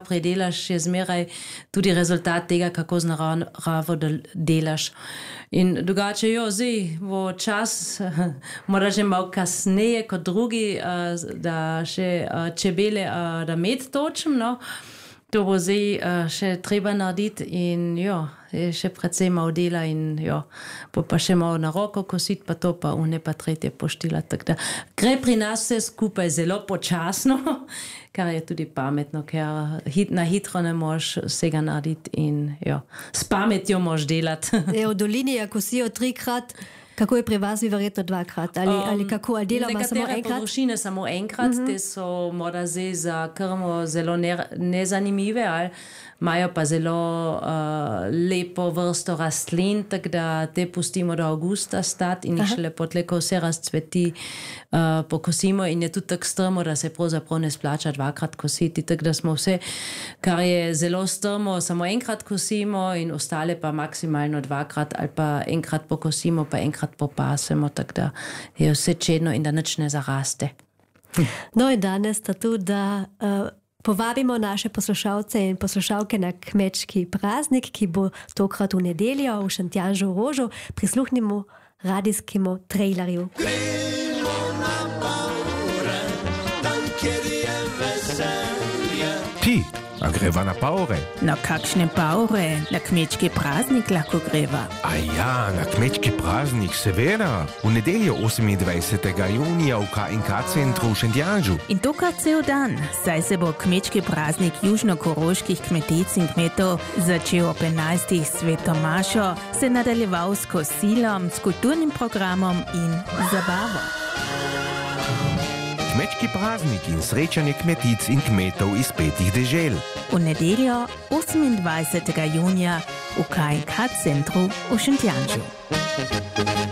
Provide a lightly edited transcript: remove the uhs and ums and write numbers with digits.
predelaš, je zmeraj tudi rezultat tega, kako znaravo delaš. In drugače, zdaj, bo čas, mora že malo kasneje kot drugi, da še čebele, da med točim, no. To bo zdaj še treba narediti in je še predvsej malo dela in bo pa še malo na roko kositi, pa to pa une pa tretje poštila. Tako da gre pri nas vse skupaj zelo počasno, kar je tudi pametno, ker na hitro ne moš vsega narediti in s pametjo moš delati. V dolini, ako kosijo 3-krat, kako je pri vas verjetno 2-krat? Ali kako, ali delamo samo enkrat? Nekatere površine samo enkrat, te so morda zdaj za krmo zelo nezanimive, ali imajo pa zelo lepo vrsto rastlin, tako da te pustimo do avgusta stati in jih šele potlej, ko vse razcveti, pokosimo in je tudi tako strmo, da se pravzaprav ne splača 2-krat kositi, tako da smo vse, kar je zelo strmo, samo enkrat kosimo in ostale pa maksimalno 2-krat ali pa enkrat pokosimo, pa enkrat popasemo, tako da je vse čedno in da nič ne zaraste. No in danes sta tu, da povabimo naše poslušalce in poslušalke na kmečki praznik, ki bo tokrat v nedeljo v Šentjanžu v Rožu. Prisluhnimo radijskemu trailerju. Gremo na Paure, tam kjer je veselje. Ti, a greva na Paure? Na kakšne Paure? Na kmečki praznik lahko greva. A ja, na kmečki praznik, seveda. V nedeljo 28. junija v KNK centru v Šentjanžu. In to kar cel dan, saj se bo kmečki praznik južnokoroških kmetic in kmetov začel ob 11. sveto mašo, se nadaljeval s kosilom, s kulturnim programom in zabavo. Kmečki praznik in srečanje kmetic in kmetov iz 5 dežel. V nedeljo 28. junija v KNK centru v Šentjanžu.